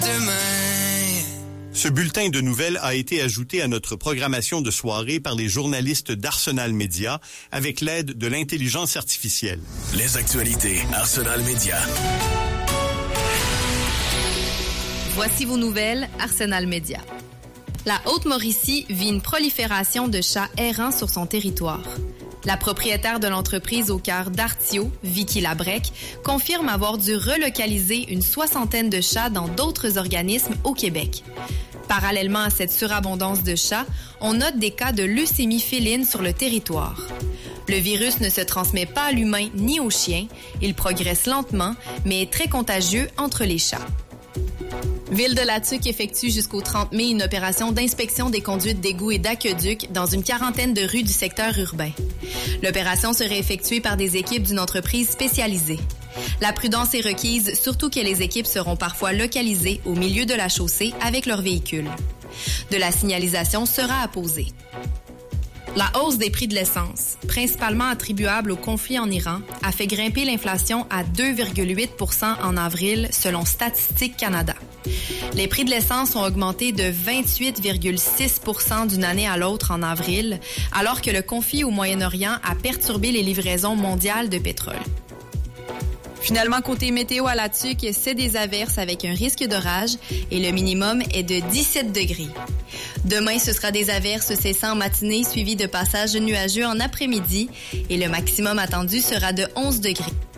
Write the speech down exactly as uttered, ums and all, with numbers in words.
Demain. Ce bulletin de nouvelles a été ajouté à notre programmation de soirée par les journalistes d'Arsenal Média avec l'aide de l'intelligence artificielle. Les actualités Arsenal Média. Voici vos nouvelles Arsenal Média. La Haute-Mauricie vit une prolifération de chats errants sur son territoire. La propriétaire de l'entreprise au cœur d'Artio, Vicky Labrec, confirme avoir dû relocaliser une soixantaine de chats dans d'autres organismes au Québec. Parallèlement à cette surabondance de chats, on note des cas de leucémie féline sur le territoire. Le virus ne se transmet pas à l'humain ni aux chiens. Il progresse lentement, mais est très contagieux entre les chats. Ville de Latuc effectue jusqu'au trente mai une opération d'inspection des conduites d'égouts et d'aqueducs dans une quarantaine de rues du secteur urbain. L'opération serait effectuée par des équipes d'une entreprise spécialisée. La prudence est requise, surtout que les équipes seront parfois localisées au milieu de la chaussée avec leurs véhicules. De la signalisation sera apposée. La hausse des prix de l'essence, principalement attribuable au conflit en Iran, a fait grimper l'inflation à deux virgule huit pour cent en avril, selon Statistique Canada. Les prix de l'essence ont augmenté de vingt-huit virgule six pour cent d'une année à l'autre en avril, alors que le conflit au Moyen-Orient a perturbé les livraisons mondiales de pétrole. Finalement, côté météo à Latuc, c'est des averses avec un risque d'orage et le minimum est de dix-sept degrés. Demain, ce sera des averses cessant en matinée suivies de passages nuageux en après-midi et le maximum attendu sera de onze degrés.